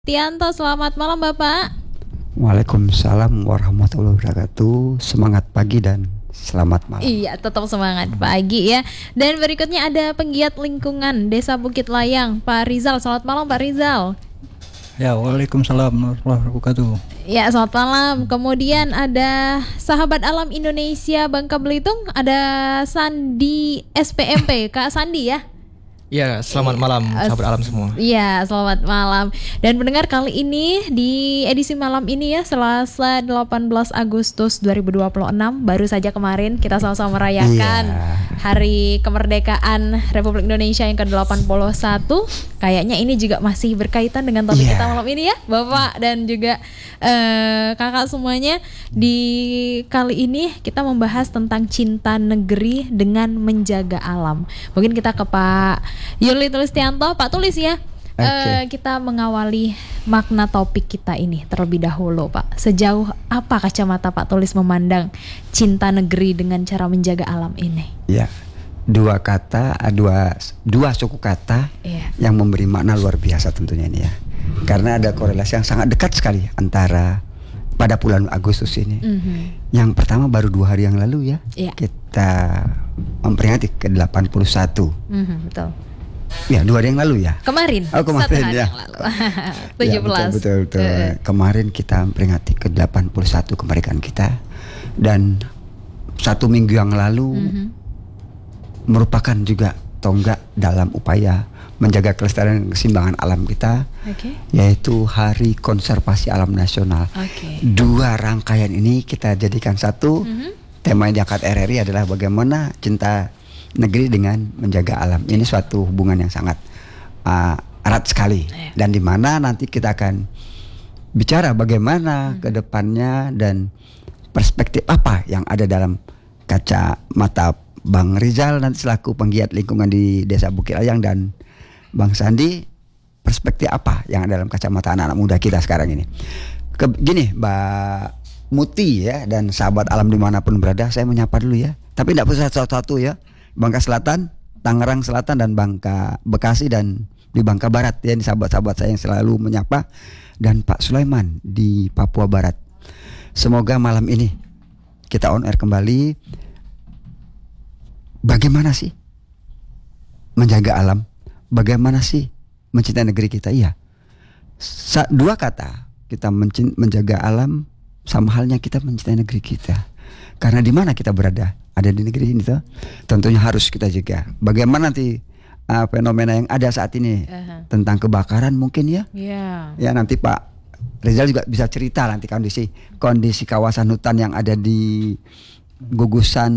Tianto, selamat malam Bapak. Waalaikumsalam warahmatullahi wabarakatuh. Semangat pagi dan selamat malam. Iya, tetap semangat pagi ya. Dan berikutnya ada penggiat lingkungan Desa Bukit Layang, Pak Rizal. Selamat malam Pak Rizal. Ya, waalaikumsalam warahmatullahi wabarakatuh. Ya, selamat malam. Kemudian ada Sahabat Alam Indonesia Bangka Belitung, ada Sandi SPMP, Kak Sandi ya. Ya, selamat malam sahabat alam semua. Iya, selamat malam. Dan pendengar, kali ini di edisi malam ini ya, Selasa 18 Agustus 2026, baru saja kemarin kita sama-sama merayakan Hari Kemerdekaan Republik Indonesia yang ke-81. Kayaknya ini juga masih berkaitan dengan topik kita malam ini ya, Bapak dan juga kakak semuanya. Di kali ini kita membahas tentang cinta negeri dengan menjaga alam. Mungkin kita ke Pak Yuli Tulistianto. Pak Tulis ya. Kita mengawali makna topik kita ini terlebih dahulu, Pak. Sejauh apa kacamata Pak Tulis memandang cinta negeri dengan cara menjaga alam ini? Ya, dua suku kata yang memberi makna luar biasa tentunya ini ya. Karena ada korelasi yang sangat dekat sekali antara pada bulan Agustus ini. Yang pertama baru 2 hari yang lalu ya, kita memperingati ke-81. Betul. Ya, 2 hari yang lalu ya. Kemarin. Oh, kemarin 1 hari ya. yang lalu. 17. Ya, betul. Kemarin kita memperingati ke-81 kemerdekaan kita. Dan 1 minggu yang lalu merupakan juga tonggak dalam upaya menjaga kelestarian dan keseimbangan alam kita, yaitu Hari Konservasi Alam Nasional. 2 rangkaian ini kita jadikan satu. Tema yang diangkat RRI adalah bagaimana cinta negeri dengan menjaga alam. Ini suatu hubungan yang sangat erat sekali. Dan di mana nanti kita akan bicara bagaimana ke depannya dan perspektif apa yang ada dalam kacamata Bang Rizal nanti selaku penggiat lingkungan di Desa Bukit Layang, dan Bang Sandi perspektif apa yang ada dalam kacamata anak-anak muda kita sekarang ini. Gini Mbak Muti ya, dan sahabat alam dimanapun berada, saya menyapa dulu ya. Tapi tidak perlu satu-satu ya. Bangka Selatan, Tangerang Selatan, dan Bangka Bekasi, dan di Bangka Barat ya, ini sahabat-sahabat saya yang selalu menyapa, dan Pak Sulaiman di Papua Barat. Semoga malam ini kita on air kembali. Bagaimana sih menjaga alam? Bagaimana sih mencintai negeri kita? Iya, 2 kata, kita menjaga alam sama halnya kita mencintai negeri kita. Karena di mana kita berada, ada di negeri ini tuh, tentunya harus kita jaga. Bagaimana nanti fenomena yang ada saat ini tentang kebakaran mungkin ya. Ya, nanti Pak Rizal juga bisa cerita nanti kondisi kawasan hutan yang ada di gugusan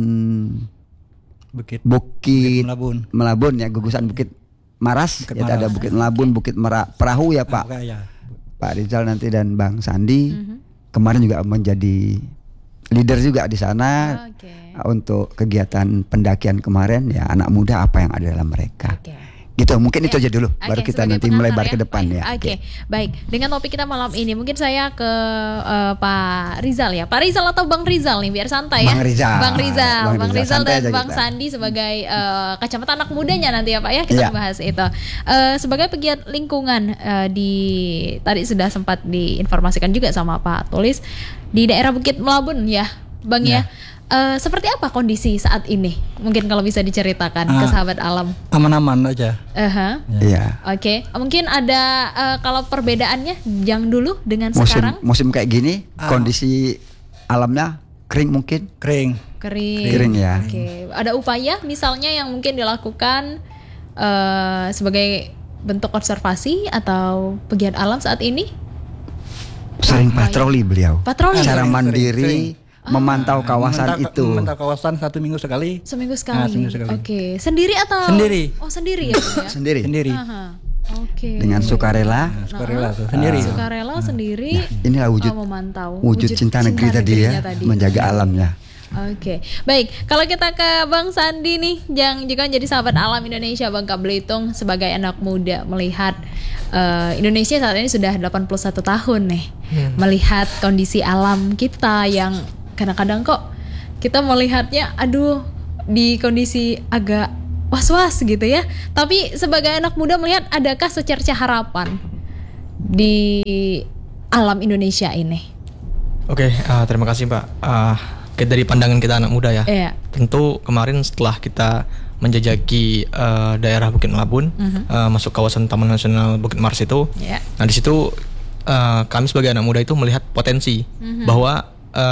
Bukit Melabun ya, gugusan Bukit Maras, ada Bukit Melabun, Bukit Perahu ya Pak. Pak Rizal nanti dan Bang Sandi kemarin juga menjadi leader juga di sana untuk kegiatan pendakian kemarin ya, anak muda apa yang ada dalam mereka. Gitu, mungkin itu aja dulu, baru kita nanti melebar ke depan ya. Baik. Dengan topik kita malam ini, mungkin saya ke Pak Rizal ya. Pak Rizal atau Bang Rizal nih, biar santai ya. Bang Rizal dan Bang Sandi sebagai kacamata anak mudanya nanti ya Pak ya, kita membahas itu. Sebagai pegiat lingkungan tadi sudah sempat diinformasikan juga sama Pak Tulis di daerah Bukit Melabun ya, Bang ya. Seperti apa kondisi saat ini? Mungkin kalau bisa diceritakan ke sahabat alam. Aman-aman aja. Mungkin ada kalau perbedaannya yang dulu dengan sekarang. Musim kayak gini, kondisi alamnya kering mungkin. Kering ya. Ada upaya misalnya yang mungkin dilakukan sebagai bentuk konservasi atau pegiat alam saat ini? Sering patroli beliau. Secara mandiri. Memantau kawasan itu. Memantau kawasan 1 minggu sekali. Seminggu sekali. Sendiri atau? Sendiri. Oh, sendiri ya? Sendiri. Dengan sukarela. Sendiri. Sukarela sendiri. Inilah wujud cinta negeri tadi ya, menjaga alamnya. Baik. Kalau kita ke Bang Sandi nih, yang juga jadi sahabat alam Indonesia Bangka Belitung, sebagai anak muda melihat Indonesia saat ini sudah 81 tahun nih, melihat kondisi alam kita yang kadang-kadang kok kita melihatnya di kondisi agak was-was gitu ya. Tapi sebagai anak muda melihat, adakah secerca harapan di alam Indonesia ini? Oke, terima kasih Mbak. Dari pandangan kita anak muda ya, Iya. tentu kemarin setelah kita menjajaki daerah Bukit Melabun, masuk kawasan Taman Nasional Bukit Mars itu, Iya. nah di situ kami sebagai anak muda itu melihat potensi bahwa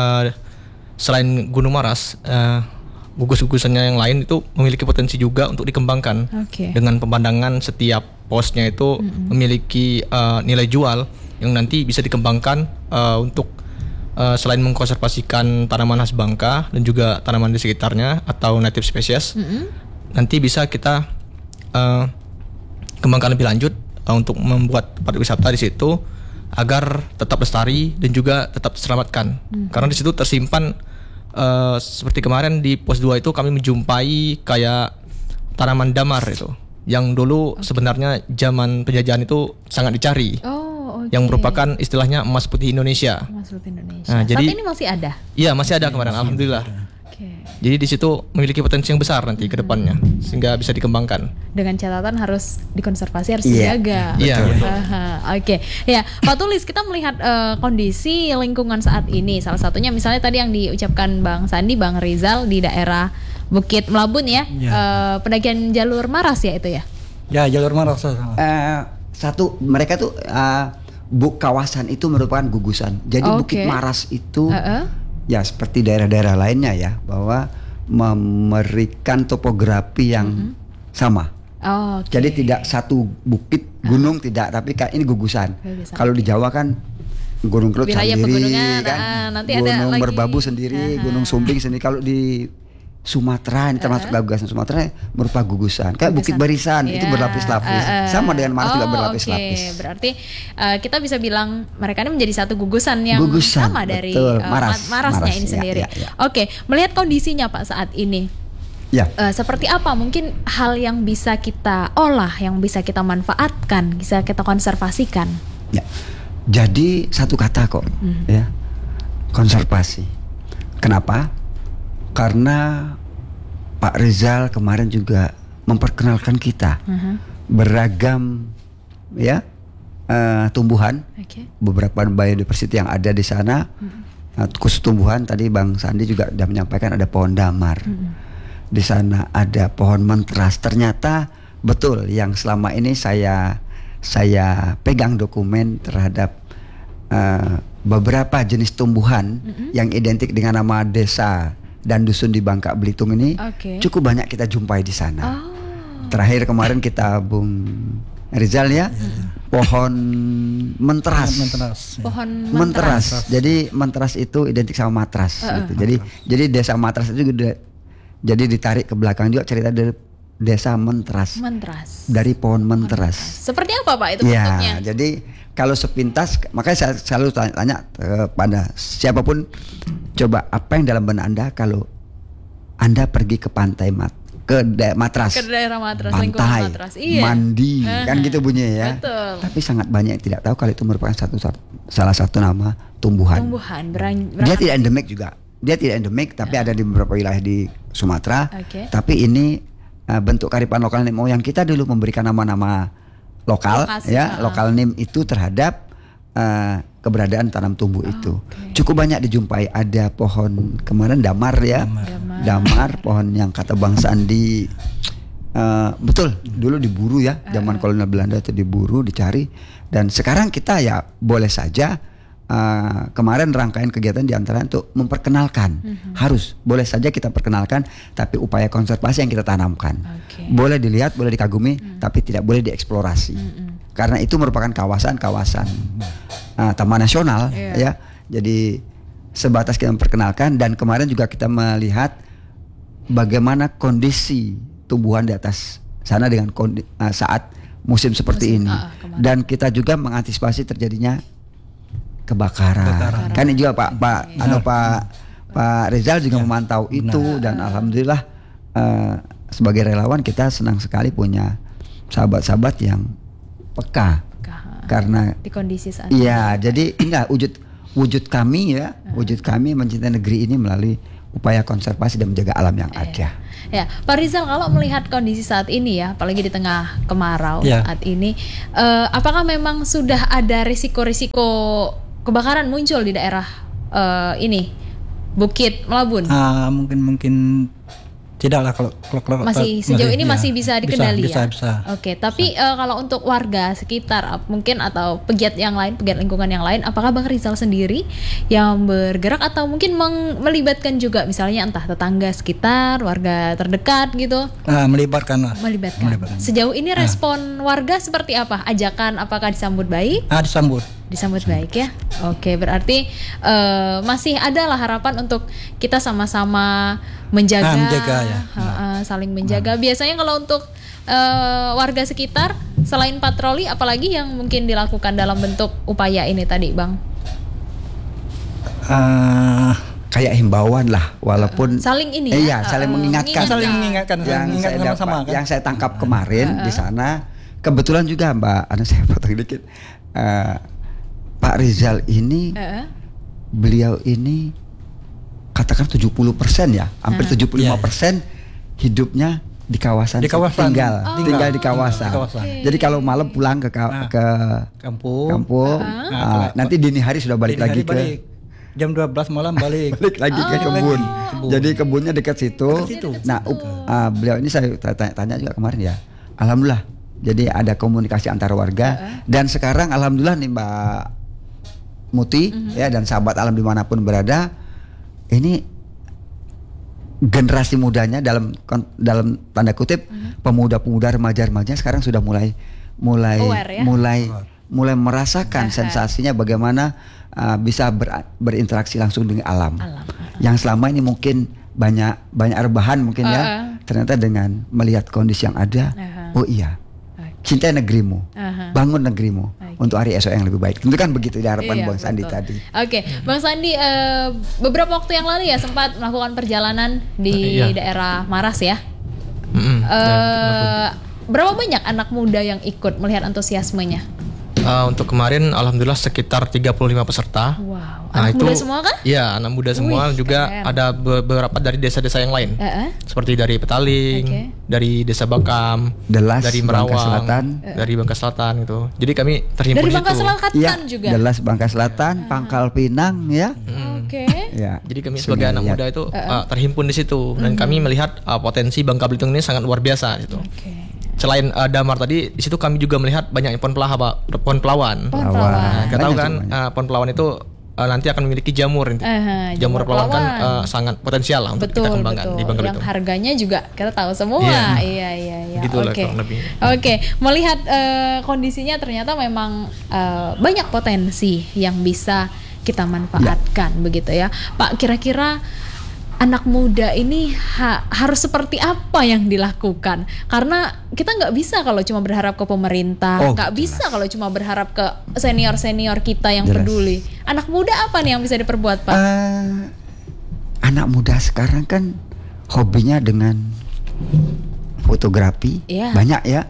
selain Gunung Maras, gugus-gugusannya yang lain itu memiliki potensi juga untuk dikembangkan. Oke. Dengan pemandangan setiap posnya itu memiliki nilai jual yang nanti bisa dikembangkan untuk selain mengkonservasikan tanaman khas Bangka dan juga tanaman di sekitarnya atau native species, nanti bisa kita kembangkan lebih lanjut untuk membuat tempat wisata di situ agar tetap lestari dan juga tetap terselamatkan. Karena di situ tersimpan seperti kemarin di pos 2 itu kami menjumpai kayak tanaman damar itu yang dulu sebenarnya zaman penjajahan itu sangat dicari. Yang merupakan istilahnya emas putih Indonesia. Emas putih Indonesia. Nah, Saat jadi ini masih ada. Iya, masih ada kemarin, alhamdulillah. Oke. Jadi di situ memiliki potensi yang besar nanti ke depannya sehingga bisa dikembangkan. Dengan catatan harus dikonservasi, harus Iya. dijaga. Iya. Aha, Oke, ya Pak Tulis, kita melihat kondisi lingkungan saat ini. Salah satunya misalnya tadi yang diucapkan Bang Sandi, Bang Rizal di daerah Bukit Melabun ya, pendakian jalur Maras ya itu ya. Ya, jalur Maras. Satu, mereka tuh kawasan itu merupakan gugusan. Jadi Bukit Maras itu ya seperti daerah-daerah lainnya ya, bahwa memberikan topografi yang sama. Jadi tidak satu bukit gunung tidak, tapi ini gugusan. Kalau di Jawa kan Gunung Kelut Wilayah sendiri pegunungan, kan, nanti ada Gunung lagi. Merbabu sendiri, Gunung Sumbing sendiri. Kalau di Sumatera ini termasuk gugusan Sumatera merupakan gugusan. Kayak Bukit Barisan itu berlapis-lapis. Sama dengan Maras juga berlapis-lapis. Berarti kita bisa bilang mereka ini menjadi satu gugusan yang sama dari Marasnya ini sendiri. Oke, melihat kondisinya Pak saat ini. Ya. Seperti apa mungkin hal yang bisa kita olah, yang bisa kita manfaatkan, bisa kita konservasikan? Ya. Jadi satu kata kok, ya, konservasi. Kenapa? Karena Pak Rizal kemarin juga memperkenalkan kita beragam ya tumbuhan, beberapa biodiversity yang ada di sana. Khusus tumbuhan tadi Bang Sandi juga sudah menyampaikan ada pohon damar. Di sana ada pohon mentras. Ternyata betul yang selama ini saya pegang dokumen terhadap beberapa jenis tumbuhan yang identik dengan nama desa dan dusun di Bangka Belitung ini cukup banyak kita jumpai di sana. Terakhir kemarin kita Bung Rizal ya, pohon mentras. Pohon mentras. Jadi mentras itu identik sama matras. Gitu. Jadi desa matras itu juga jadi ditarik ke belakang juga cerita dari desa mentras. Dari pohon mentras. Seperti apa Pak itu bentuknya? Ya, jadi kalau sepintas, makanya saya selalu tanya kepada siapapun, coba apa yang dalam benak Anda kalau Anda pergi ke pantai ke daerah Matras, pantai, Matras, mandi, kan gitu bunyinya ya. Betul. Tapi sangat banyak yang tidak tahu kalau itu merupakan salah satu nama tumbuhan. Dia tidak endemik juga. Dia tidak endemik, tapi ada di beberapa wilayah di Sumatera. Tapi ini bentuk kearifan lokal nenek moyang kita dulu memberikan nama-nama lokal, lokal name itu terhadap keberadaan tanam tumbuh itu. Cukup banyak dijumpai. Ada pohon kemarin damar ya, damar pohon yang kata Bang Sandi betul dulu diburu ya, zaman kolonial Belanda itu diburu, dicari, dan sekarang kita ya boleh saja kemarin rangkaian kegiatan diantara untuk memperkenalkan, harus boleh saja kita perkenalkan, tapi upaya konservasi yang kita tanamkan boleh dilihat, boleh dikagumi, tapi tidak boleh dieksplorasi, karena itu merupakan kawasan-kawasan taman nasional ya. Jadi sebatas kita memperkenalkan, dan kemarin juga kita melihat bagaimana kondisi tumbuhan di atas sana dengan saat musim seperti ini, dan kita juga mengantisipasi terjadinya kebakaran. Kan ini juga Pak Rizal juga memantau itu, dan alhamdulillah sebagai relawan kita senang sekali punya sahabat-sahabat yang peka karena di kondisi saat ini. Iya, jadi enggak wujud kami ya, wujud kami mencintai negeri ini melalui upaya konservasi dan menjaga alam yang ada. Ya, Pak Rizal, kalau melihat kondisi saat ini ya, apalagi di tengah kemarau saat ini, apakah memang sudah ada risiko-risiko kebakaran muncul di daerah ini, Bukit Melabun? Mungkin tidaklah kalau masih sejauh ini masih bisa dikendali ya. Bisa. Oke, tapi kalau untuk warga sekitar mungkin atau pegiat yang lain, pegiat lingkungan yang lain, apakah Bang Rizal sendiri yang bergerak atau mungkin melibatkan juga misalnya entah tetangga sekitar, warga terdekat gitu? Melibatkan. Sejauh ini respon warga seperti apa? Ajakan apakah disambut baik? Disambut baik ya. Oke, berarti masih ada lah harapan untuk kita sama-sama menjaga ya. Saling menjaga. Biasanya kalau untuk warga sekitar selain patroli, apalagi yang mungkin dilakukan dalam bentuk upaya ini tadi, Bang? Kayak himbauan lah, walaupun saling ini ya. Saling mengingatkan. Yang saya tangkap kemarin di sana, kebetulan juga Mbak, saya potong dikit. Pak Rizal ini, beliau ini katakan 70% ya, hampir 75% hidupnya di kawasan. Tinggal di kawasan. Jadi kalau malam pulang ke kampung, nanti dini hari sudah balik lagi ke jam 12 malam balik lagi ke kebun. Jadi kebunnya dekat situ. Nah, beliau ini saya tanya juga kemarin ya. Alhamdulillah. Jadi ada komunikasi antara warga dan sekarang alhamdulillah nih Mbak Muti ya dan sahabat alam dimanapun berada, ini generasi mudanya dalam tanda kutip pemuda-pemuda remaja-remaja sekarang sudah mulai aware, ya? mulai merasakan sensasinya bagaimana bisa berinteraksi langsung dengan alam. Yang selama ini mungkin banyak rebahan mungkin ya, ternyata dengan melihat kondisi yang ada, oh iya, cintai negerimu, bangun negerimu untuk hari esok yang lebih baik. Tentu kan begitu harapan Bang Sandi tadi. Oke, Bang Sandi, beberapa waktu yang lalu ya sempat melakukan perjalanan di daerah Maras ya. Berapa banyak anak muda yang ikut melihat antusiasmenya? Untuk kemarin alhamdulillah sekitar 35 peserta. Wow. Anak muda semua kan? Iya, anak muda semua. Juga keren. Ada beberapa dari desa-desa yang lain. Seperti dari Petaling, dari Desa Bakam, Delas, dari Merawang, Bangka Selatan, dari Bangka Selatan gitu. Jadi kami terhimpun dari Bangka Selatan juga. Delas, Bangka Selatan, Pangkal Pinang ya. Ya. Jadi kami sebagai anak muda itu terhimpun di situ dan kami melihat potensi Bangka Belitung ini sangat luar biasa gitu. Selain Damar tadi, di situ kami juga melihat banyak pohon pelawan. Nah, kita tahu kan pohon pelawan itu nanti akan memiliki jamur. Jamur pelawan kan sangat potensial lah untuk kita kembangkan di Bangka Belitung. Yang harganya juga kita tahu semua. Iya. Oke. Melihat kondisinya ternyata memang banyak potensi yang bisa kita manfaatkan begitu ya, Pak. Kira-kira anak muda ini harus seperti apa yang dilakukan? Karena kita nggak bisa kalau cuma berharap ke pemerintah, nggak bisa kalau cuma berharap ke senior kita yang peduli. Anak muda apa nih yang bisa diperbuat, Pak? Anak muda sekarang kan hobinya dengan fotografi, banyak ya.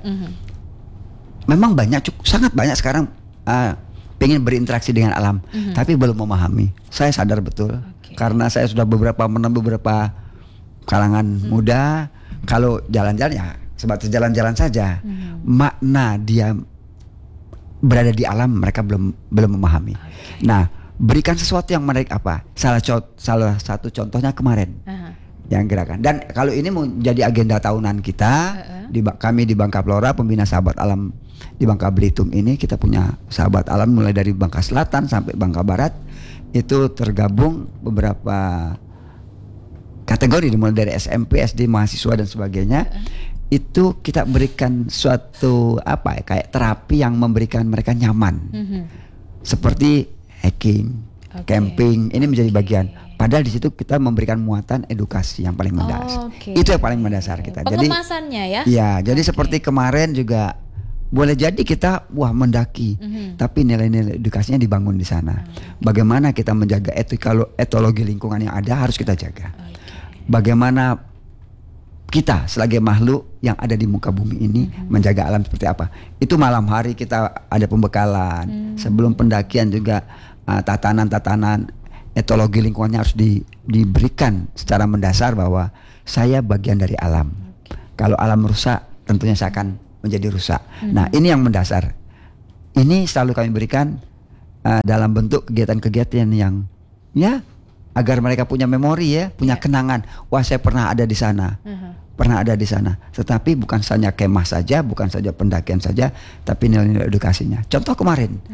Memang sangat banyak sekarang pengen berinteraksi dengan alam, tapi belum memahami. Saya sadar betul. Karena saya sudah menemui beberapa kalangan muda, kalau jalan-jalan ya sebatas jalan-jalan saja, makna dia berada di alam mereka belum memahami. Nah, berikan sesuatu yang menarik apa? Salah satu contohnya kemarin yang gerakan. Dan kalau ini menjadi agenda tahunan kita, kami di Bangka Flora, pembina sahabat alam di Bangka Belitung ini, kita punya sahabat alam mulai dari Bangka Selatan sampai Bangka Barat. Itu tergabung beberapa kategori dimulai dari SMP, SD, mahasiswa dan sebagainya. Itu kita berikan suatu kayak terapi yang memberikan mereka nyaman. Seperti hiking, camping, ini menjadi bagian. Padahal di situ kita memberikan muatan edukasi yang paling mendasar. Itu yang paling mendasar kita. Pengemasannya ya. Iya, jadi seperti kemarin juga boleh jadi kita mendaki, tapi nilai-nilai edukasinya dibangun di sana. Bagaimana kita menjaga etologi lingkungan yang ada harus kita jaga. Bagaimana kita sebagai makhluk yang ada di muka bumi ini menjaga alam seperti apa. Itu malam hari kita ada pembekalan. Sebelum pendakian juga tatanan-tatanan etologi lingkungannya harus diberikan secara mendasar bahwa saya bagian dari alam. Kalau alam rusak, tentunya saya akan menjadi rusak. Nah, ini yang mendasar. Ini selalu kami berikan dalam bentuk kegiatan-kegiatan yang ya agar mereka punya memori ya, punya kenangan. Wah, saya pernah ada di sana. Pernah ada di sana. Tetapi bukan saja kemah saja, bukan saja pendakian saja, tapi nilai-nilai edukasinya. Contoh kemarin.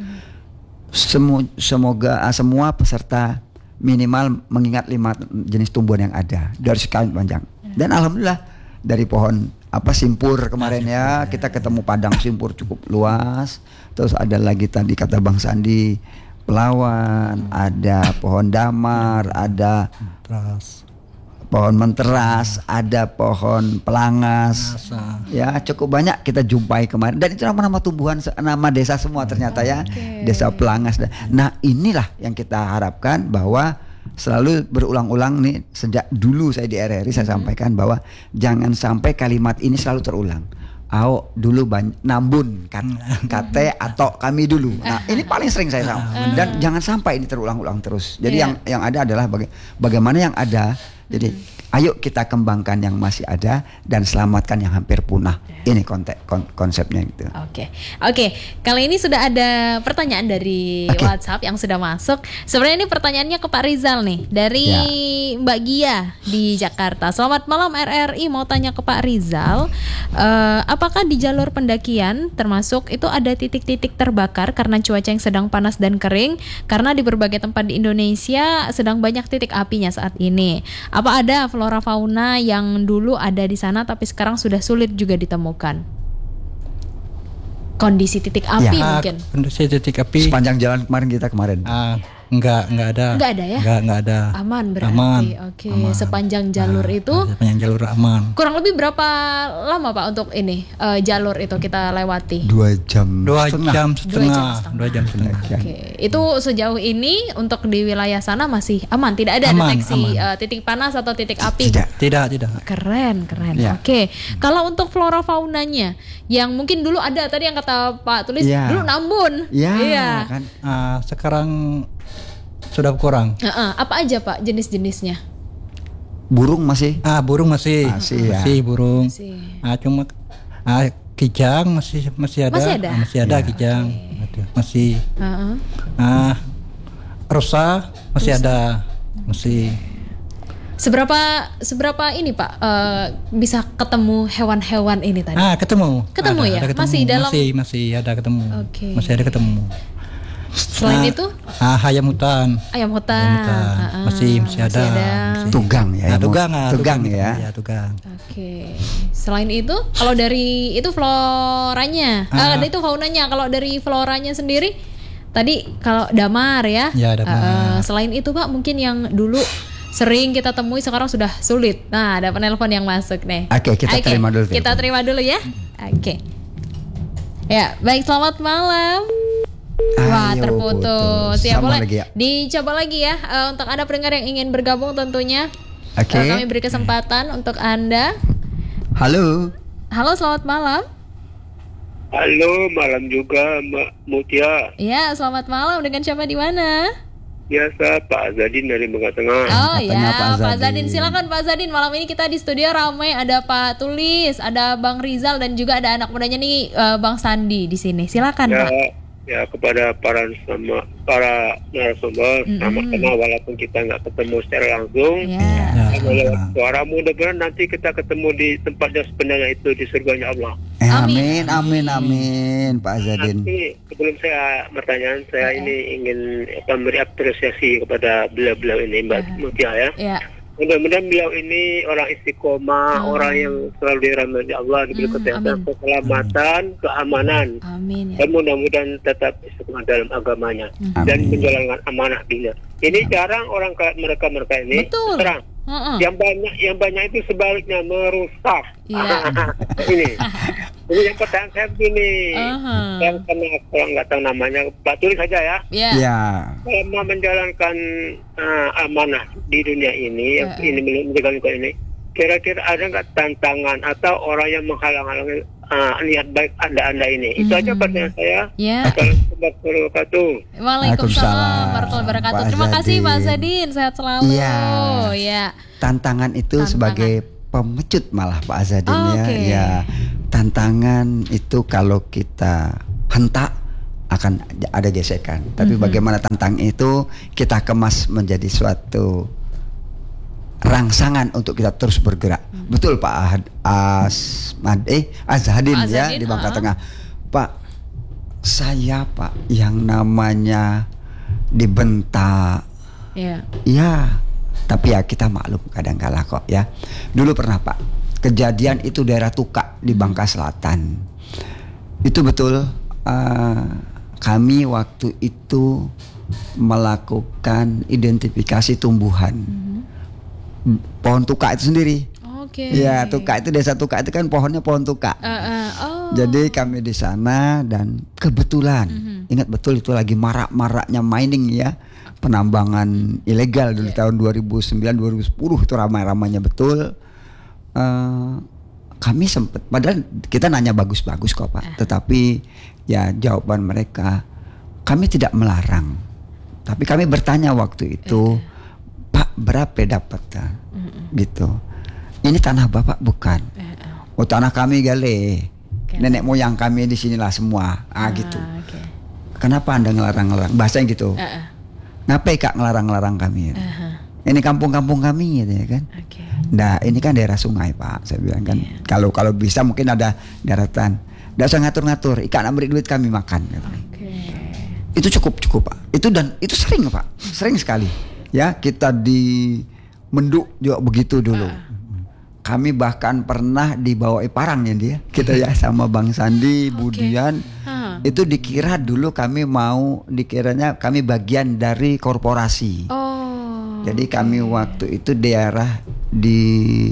Semua peserta minimal mengingat 5 jenis tumbuhan yang ada dari sekian panjang. Dan alhamdulillah dari pohon simpur kemarin ya, kita ketemu padang simpur cukup luas. Terus ada lagi tadi kata Bang Sandi pelawan, ada pohon damar, ada pohon menteras, ada pohon pelangas. Ya, cukup banyak kita jumpai kemarin. Dan itu nama-nama tumbuhan, nama desa semua ternyata ya. Desa Pelangas. Nah, inilah yang kita harapkan bahwa selalu berulang-ulang nih, sejak dulu saya di RRI saya sampaikan bahwa jangan sampai kalimat ini selalu terulang. Dulu nambun kate atau kami dulu. Nah, ini paling sering saya sampaikan. Dan jangan sampai ini terulang-ulang terus. Jadi yang ada adalah bagaimana yang ada. Jadi ayo kita kembangkan yang masih ada dan selamatkan yang hampir punah. Ini konsepnya gitu. Oke. Kali ini sudah ada pertanyaan dari WhatsApp yang sudah masuk. Sebenarnya ini pertanyaannya ke Pak Rizal nih, dari Mbak Gia di Jakarta. Selamat malam RRI, mau tanya ke Pak Rizal, apakah di jalur pendakian termasuk itu ada titik-titik terbakar karena cuaca yang sedang panas dan kering? Karena di berbagai tempat di Indonesia sedang banyak titik apinya saat ini. Apa ada flora fauna yang dulu ada di sana tapi sekarang sudah sulit juga ditemukan? Kondisi titik api mungkin. Kondisi titik api sepanjang jalan kemarin. Enggak ada. Enggak ada ya? Enggak ada. Aman berarti. Oke. Sepanjang jalur itu. Sepanjang jalur aman. Kurang lebih berapa lama Pak untuk ini jalur itu kita lewati? 2 jam setengah. Oke. Itu sejauh ini untuk di wilayah sana masih aman, tidak ada deteksi titik panas atau titik api? Tidak. Keren. Ya. Oke. Kalau untuk flora faunanya yang mungkin dulu ada tadi yang kata Pak Tulis dulu nambun. Iya. Kan. Sekarang sudah kurang. Apa aja Pak jenis-jenisnya? Burung masih? Burung masih burung. Cuma kijang masih ada. Masih ada kijang. Masih. Rusa masih ada. Masih. Seberapa ini Pak bisa ketemu hewan-hewan ini tadi? Ketemu ya? Ketemu. Masih dalam? Masih ada ketemu. Okay. Masih ada ketemu. Selain itu? Ayam hutan. Masih ada. Tugang ya. Tugang ya. Ya, tugang. Oke. Selain itu, kalau dari itu floranya, itu faunanya. Kalau dari floranya sendiri, tadi kalau damar ya. Ya, damar. Selain itu Pak, mungkin yang dulu sering kita temui sekarang sudah sulit. Nah, ada penelpon yang masuk nih. Oke, kita terima dulu. Kita terima dulu ya. Oke. Ya, baik, selamat malam. Wah, terputus. Ya, boleh dicoba lagi ya untuk Anda pendengar yang ingin bergabung tentunya. Kami beri kesempatan untuk Anda. Halo, selamat malam. Halo, malam juga Mbak Mutia. Ya, selamat malam. Dengan siapa di mana? Biasa, Pak Zadin dari Bangka Tengah. Pak Zadin. Silakan Pak Zadin. Malam ini kita di studio ramai, ada Pak Tulis, ada Bang Rizal dan juga ada anak mudanya nih Bang Sandi di sini. Silakan Pak. Ya, kepada para narasumber, sama-sama walaupun kita nggak ketemu secara langsung. Lewat suara, mudah-mudahan nanti kita ketemu di tempat yang sebenarnya itu di surganya Allah. Amin Pak Zadin. Nanti sebelum saya pertanyaan, saya ini ingin memberi apresiasi kepada beliau-beliau ini Mbak Mutia ya. Mudah-mudahan beliau ini orang istiqomah, orang yang selalu dirahmati Allah, diberi kesehatan, keselamatan, keamanan. Amin. Dan mudah-mudahan tetap istiqomah dalam agamanya dan menjalankan amanah dunia. Ini jarang orang mereka ini terang. Yang banyak itu sebaliknya merusak. Ini yang pertanyaan saya begini. Yang kalau nggak tahu namanya, Pak Tulis saja ya. Kalau mau menjalankan amanah di dunia ini, ini menjaga lingkungan ini, kira-kira ada nggak tantangan atau orang yang menghalang-halangi niat baik anda ini. Itu aja pertanyaan saya. Ya. Assalamualaikum warahmatullahi wabarakatuh. Waalaikumsalam warahmatullahi wabarakatuh. Terima kasih Pak Azadin, sehat selalu. Iya. Tantangan itu sebagai pemecut malah Pak Azadin ya. Tantangan itu kalau kita hentak akan ada gesekan. Tapi bagaimana tantangan itu kita kemas menjadi suatu rangsangan untuk kita terus bergerak. Betul Pak Azadin ya di Bangka Tengah. Pak, saya Pak yang namanya dibentak. Ya, tapi ya kita maklum kadang-kala kok ya. Dulu pernah Pak, kejadian itu daerah Tuka di Bangka Selatan. Itu betul, kami waktu itu melakukan identifikasi tumbuhan. Pohon tuka itu sendiri. Ya, tuka itu desa Tuka itu kan pohonnya pohon tuka. Jadi kami di sana dan kebetulan ingat betul itu lagi marak-maraknya mining ya, penambangan ilegal dulu tahun 2009 2010 itu ramai-ramainya betul. Kami sempat, padahal kita nanya bagus-bagus kok Pak, tetapi ya jawaban mereka kami tidak melarang, tapi kami bertanya waktu itu. Pak, berapa dapat gitu? Ini tanah Bapak bukan? Oh, tanah kami gale. Nenek moyang kami di sinilah semua. Gitu. Kenapa Anda ngelarang-larang? Bahasanya gitu. Ngapa Kak ngelarang-larang kami? Ini kampung-kampung kami gitu ya kan. Nah, ini kan daerah sungai Pak. Saya bilang kan. Kalau bisa mungkin ada daratan. Nggak usah ngatur-ngatur. Ikan ambil duit kami makan. Gitu. Itu cukup Pak. Itu sering Pak. Sering sekali. Ya, kita di Menduk juga begitu dulu. Kami bahkan pernah dibawa parang ya dia. Kita ya sama Bang Sandi, Budian. Itu dikira dulu dikiranya kami bagian dari korporasi. Jadi kami waktu itu daerah di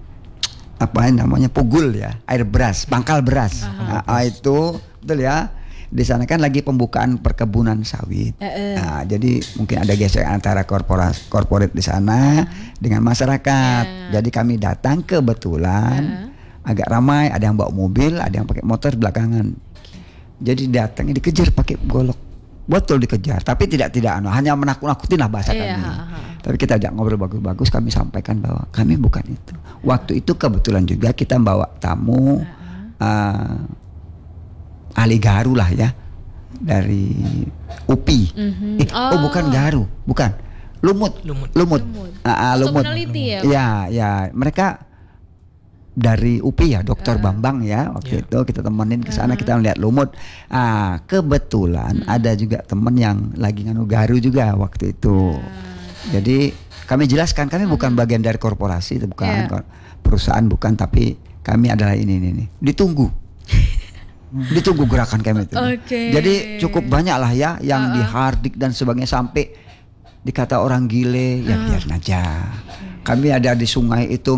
Pugul ya, air beras, pangkal beras. Itu betul ya. Di sana kan lagi pembukaan perkebunan sawit. Nah, jadi mungkin ada gesekan antara korporat di sana dengan masyarakat. Jadi kami datang kebetulan agak ramai, ada yang bawa mobil, ada yang pakai motor belakangan. Jadi datang dikejar pakai golok. Betul dikejar, tapi tidak hanya menakut-nakutin lah bahasa kami. Tapi kita ajak ngobrol bagus-bagus, kami sampaikan bahwa kami bukan itu. Waktu itu kebetulan juga kita bawa tamu ahli Garu lah ya, dari UPI. Bukan Garu, bukan Lumut. Lumut. Peneliti ya. Ya, mereka dari UPI ya, Dr. Bambang ya. Waktu itu kita temenin ke sana, kita melihat lumut. Kebetulan ada juga temen yang lagi nganu Garu juga waktu itu. Jadi kami jelaskan kami bukan bagian dari korporasi, itu bukan perusahaan, bukan, tapi kami adalah ini. Ditunggu gerakan kami itu. Jadi cukup banyak lah ya yang dihardik dan sebagainya, sampai dikata orang gile. Ya biarin aja. Kami ada di sungai itu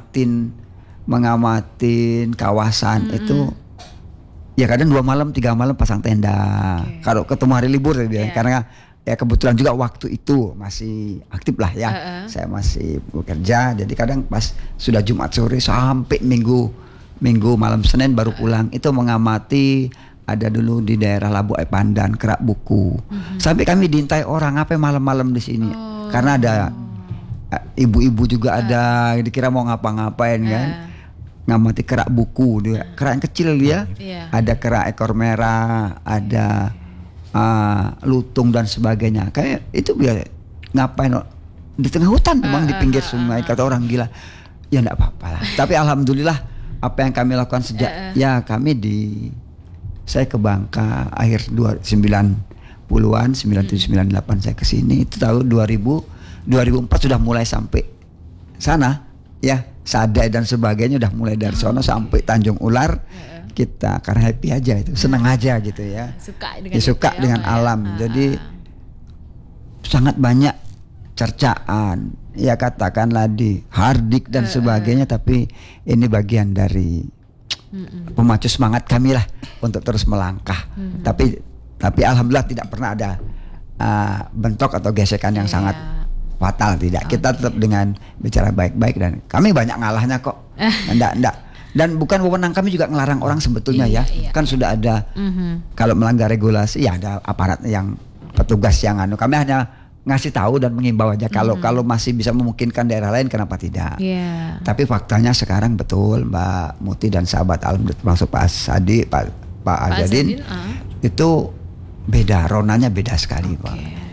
mengamatin kawasan itu. Ya kadang 2 malam 3 malam pasang tenda. Kalau ketemu hari libur karena ya kebetulan juga waktu itu masih aktif lah ya. Saya masih bekerja, jadi kadang pas sudah Jumat sore sampai Minggu malam Senin baru pulang, itu mengamati. Ada dulu di daerah Labu Air Pandan, Kerak Buku. Sampai kami diintai orang apa malam-malam di sini. Karena ada ibu-ibu juga ada, dikira mau ngapa-ngapain kan. Ngamati kerak buku dia. Kerak yang kecil dia. Ada kerak ekor merah, ada lutung dan sebagainya. Kayak itu biar ngapain di tengah hutan, memang di pinggir sungai, kata orang gila. Ya enggak apa-apa lah. Tapi alhamdulillah apa yang kami lakukan sejak saya ke Bangka akhir 90-an, 97 98 saya ke sini, itu tahun 2004 sudah mulai sampai sana ya, Sadai dan sebagainya udah mulai dari sana sampai Tanjung Ular. Kita karena happy aja itu, senang aja gitu ya. Suka dengan alam. Jadi sangat banyak cercaan, ya katakanlah dihardik dan sebagainya, tapi ini bagian dari pemacu semangat kami lah untuk terus melangkah. Tapi alhamdulillah tidak pernah ada bentrok atau gesekan yang sangat fatal, tidak. Kita tetap dengan bicara baik-baik, dan kami banyak ngalahnya kok. Enggak Dan bukan wewenang kami juga ngelarang orang sebetulnya ya. Kan sudah ada kalau melanggar regulasi ya ada aparat yang petugas yang kami hanya ngasih tahu dan mengimbau aja kalau masih bisa memungkinkan daerah lain kenapa tidak. Tapi faktanya sekarang betul Mbak Muti dan sahabat Alam termasuk Pak Sadi, Pak Azadin itu beda, ronanya beda sekali Pak.